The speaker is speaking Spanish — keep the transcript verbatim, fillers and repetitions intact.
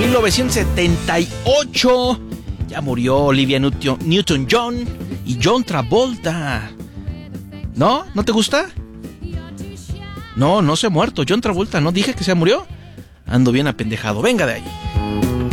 mil novecientos setenta y ocho ya murió Olivia Newton- Newton-John y John Travolta. ¿No? ¿No te gusta? No, no se ha muerto. John Travolta, ¿no dije que se murió? Ando bien apendejado. Venga de ahí.